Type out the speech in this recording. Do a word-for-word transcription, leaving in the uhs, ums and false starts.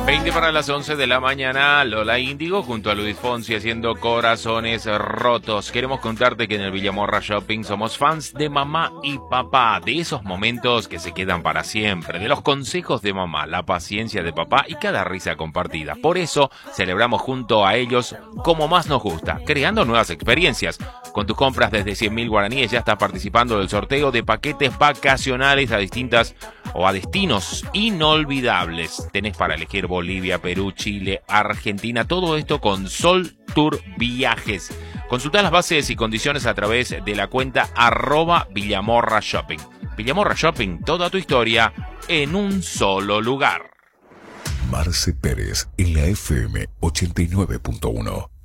veinte para las once de la mañana, Lola Índigo junto a Luis Fonsi haciendo Corazones Rotos. Queremos contarte que en el Villamorra Shopping somos fans de mamá y papá, de esos momentos que se quedan para siempre, de los consejos de mamá, la paciencia de papá y cada risa compartida. Por eso celebramos junto a ellos como más nos gusta, creando nuevas experiencias. Con tus compras desde cien mil guaraníes ya estás participando del sorteo de paquetes vacacionales a distintas o a destinos inolvidables. Tenés para elegir Bolivia, Perú, Chile, Argentina, todo esto con Sol Tour Viajes. Consultá las bases y condiciones a través de la cuenta arroba Villamorra Shopping. Villamorra Shopping, toda tu historia en un solo lugar. Marce Pérez en la F M ochenta y nueve punto uno.